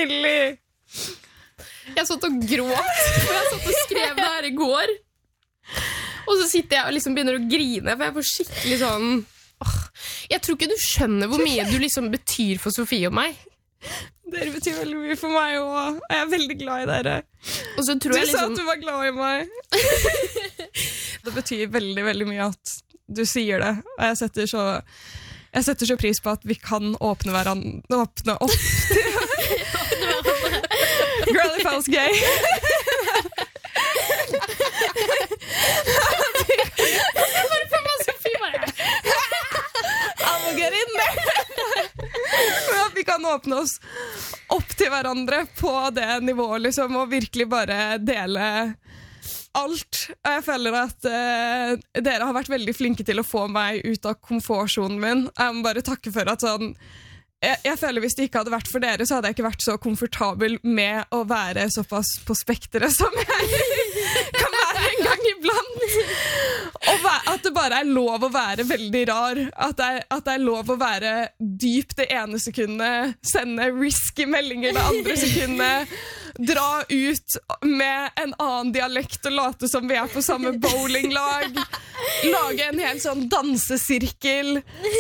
Millie! Jeg satt og gråt, for jeg satt og skrev det her i går. Og så sitter jeg og liksom begynner å grine, for jeg får skikkelig sånn... Jeg tror ikke du skjønner hvor mye du liksom betyr for Sofie og meg. Dere betyr veldig mye for meg også. Jeg er veldig glad i dere. Og så tror du jeg liksom... sa at du var glad i meg. Det betyr veldig, veldig mye at du sier det. Og jeg setter så pris på at vi kan åpne opp til Girl, if I was gay. I'll get in there. At vi kan åpne oss opp til hverandre på det nivået, liksom, og virkelig bare dele alt. Jeg føler at dere har vært veldig flinke til å få meg ut av komfortzonen min. Jeg må bare takke for at sånn jeg føler hvis det ikke hadde vært for dere, så hadde jeg ikke vært så komfortabel med å være såpass på spekteret som jeg kan være en gang iblant. Og at det bare er lov å være veldig rar. At det er lov å være dyp det ene sekundet, sende risky meldinger det andre sekundet, dra ut med en annen dialekt og late som vi er på samme bowlinglag, lage en helt sånn dansesirkel,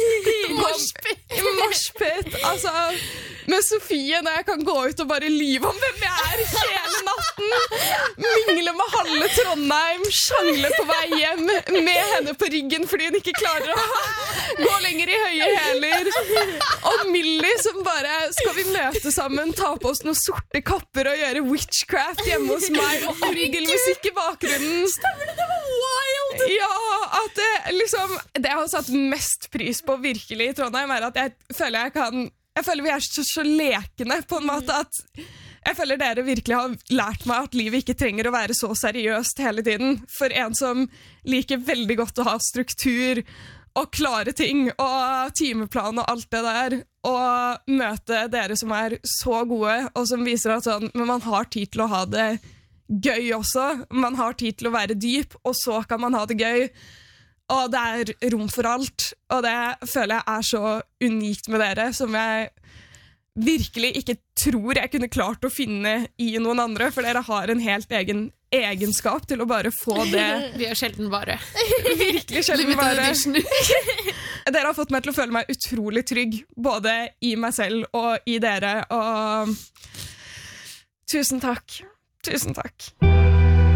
moshpit, altså med Sofie når jeg kan gå ut og bare lyve om hvem jeg er hele natten, mingle med halve Trondheim, sjangle på vei hjem med henne på ryggen fordi hun ikke klarer å gå lenger i høye hæler, og Millie som bare, skal vi møte sammen, ta på oss noen sorte kapper og gjøre witchcraft hjemme hos meg med orgelmusikk i bakgrunnen. Stemmer det var wild! Ja, at det jeg har satt mest pris på virkelig i Trondheim er at jeg føler vi er så lekende på en måte at jeg føler dere virkelig har lært meg at livet ikke trenger å være så seriøst hele tiden. For en som liker veldig godt å ha struktur og klare ting og timeplan og alt det der, og møte dere som er så gode og som viser at sånn, men man har tid til å ha det gøy også. Man har tid til å være dyp, og så kan man ha det gøy. Og det er rom for alt, og det føler jeg er så unikt med dere, som jeg virkelig ikke tror jeg kunne klart å finne i noen andre, for dere har en helt egen egenskap til å bare få det. Vi er sjelden bare. Virkelig sjelden bare. Dere har fått meg til å føle meg utrolig trygg, både i meg selv og i dere, og tusen takk. Tusen takk.